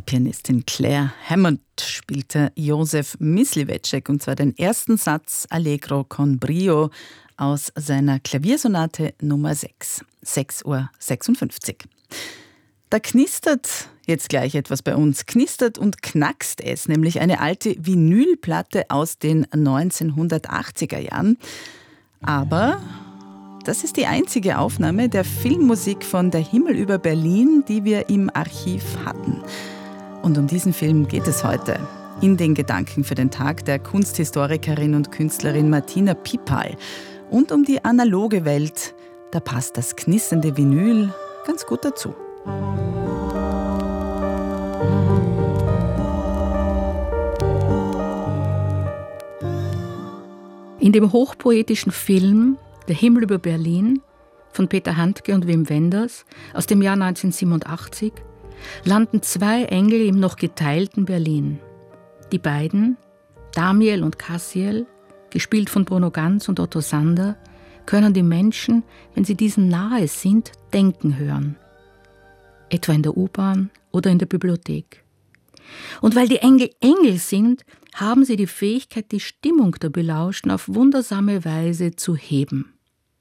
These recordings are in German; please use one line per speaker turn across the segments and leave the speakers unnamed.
Pianistin Claire Hammond spielte Josef Mysliveček, und zwar den ersten Satz Allegro con brio aus seiner Klaviersonate Nummer 6, 6:56 Uhr. Da knistert jetzt gleich etwas bei uns. Knistert und knackst es, nämlich eine alte Vinylplatte aus den 1980er Jahren. Aber das ist die einzige Aufnahme der Filmmusik von Der Himmel über Berlin, die wir im Archiv hatten. Und um diesen Film geht es heute. In den Gedanken für den Tag der Kunsthistorikerin und Künstlerin Martina Pipal. Und um die analoge Welt, da passt das knisternde Vinyl ganz gut dazu.
In dem hochpoetischen Film Der Himmel über Berlin von Peter Handke und Wim Wenders aus dem Jahr 1987 landen zwei Engel im noch geteilten Berlin. Die beiden, Damiel und Cassiel, gespielt von Bruno Ganz und Otto Sander, können die Menschen, wenn sie diesen nahe sind, denken hören. Etwa in der U-Bahn oder in der Bibliothek. Und weil die Engel Engel sind, haben sie die Fähigkeit, die Stimmung der Belauschten auf wundersame Weise zu heben.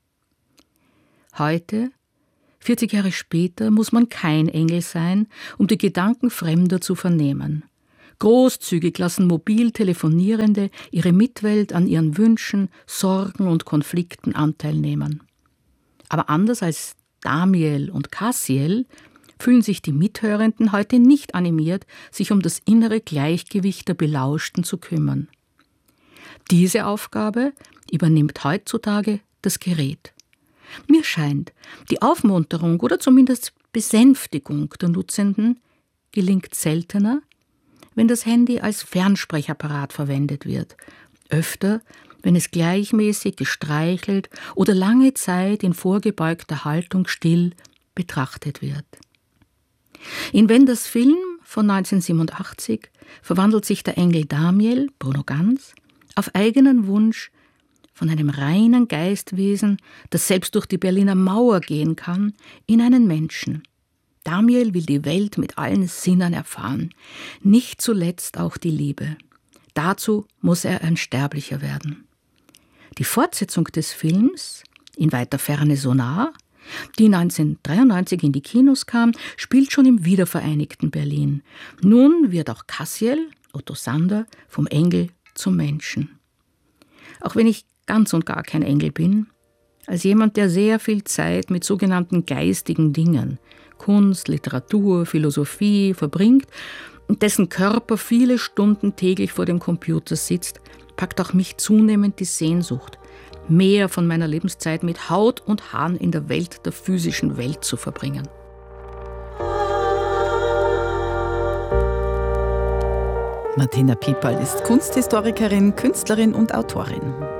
Heute, 40 Jahre später, muss man kein Engel sein, um die Gedanken Fremder zu vernehmen. Großzügig lassen mobil Telefonierende ihre Mitwelt an ihren Wünschen, Sorgen und Konflikten Anteil nehmen. Aber anders als Damiel und Cassiel fühlen sich die Mithörenden heute nicht animiert, sich um das innere Gleichgewicht der Belauschten zu kümmern. Diese Aufgabe übernimmt heutzutage das Gerät. Mir scheint, die Aufmunterung oder zumindest Besänftigung der Nutzenden gelingt seltener, wenn das Handy als Fernsprechapparat verwendet wird. Öfter, wenn es gleichmäßig gestreichelt oder lange Zeit in vorgebeugter Haltung still betrachtet wird. In Wenders Film von 1987 verwandelt sich der Engel Damiel, Bruno Ganz, auf eigenen Wunsch von einem reinen Geistwesen, das selbst durch die Berliner Mauer gehen kann, in einen Menschen. Damiel will die Welt mit allen Sinnen erfahren, nicht zuletzt auch die Liebe. Dazu muss er ein Sterblicher werden. Die Fortsetzung des Films, In weiter Ferne so nah, die 1993 in die Kinos kam, spielt schon im wiedervereinigten Berlin. Nun wird auch Cassiel, Otto Sander, vom Engel zum Menschen. Auch wenn ich ganz und gar kein Engel bin, als jemand, der sehr viel Zeit mit sogenannten geistigen Dingen, Kunst, Literatur, Philosophie verbringt und dessen Körper viele Stunden täglich vor dem Computer sitzt, packt auch mich zunehmend die Sehnsucht, mehr von meiner Lebenszeit mit Haut und Haaren in der Welt der physischen Welt zu verbringen.
Martina Pipal ist Kunsthistorikerin, Künstlerin und Autorin.